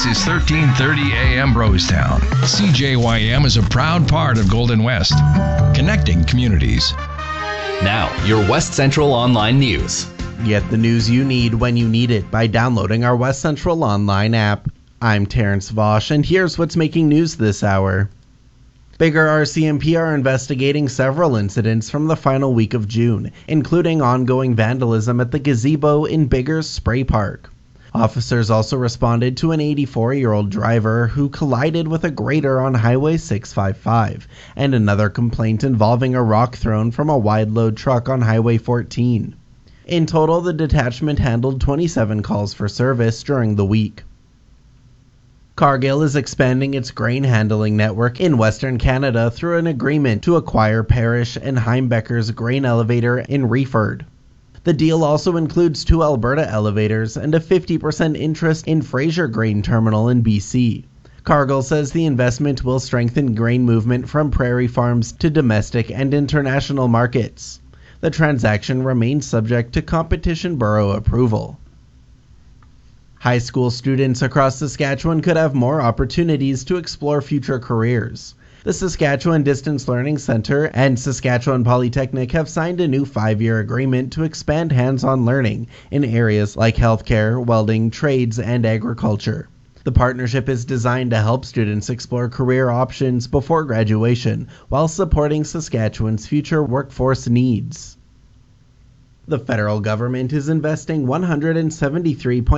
is 1330 AM Brostown. CJYM is a proud part of Golden West, connecting communities. Now, your West Central Online News. Get the news you need when you need it by downloading our West Central Online app. I'm Terrence Vosch, and here's what's making news this hour. Bigger RCMP are investigating several incidents from the final week of June, including ongoing vandalism at the gazebo in Bigger's Spray Park. Officers also responded to an 84-year-old driver who collided with a grader on Highway 655, and another complaint involving a rock thrown from a wide-load truck on Highway 14. In total, the detachment handled 27 calls for service during the week. Cargill is expanding its grain handling network in Western Canada through an agreement to acquire Parrish and Heimbecker's grain elevator in Reeford. The deal also includes 2 Alberta elevators and a 50% interest in Fraser Grain Terminal in BC. Cargill says the investment will strengthen grain movement from prairie farms to domestic and international markets. The transaction remains subject to Competition Bureau approval. High school students across Saskatchewan could have more opportunities to explore future careers. The Saskatchewan Distance Learning Centre and Saskatchewan Polytechnic have signed a new 5-year agreement to expand hands-on learning in areas like healthcare, welding, trades, and agriculture. The partnership is designed to help students explore career options before graduation while supporting Saskatchewan's future workforce needs. The federal government is investing $173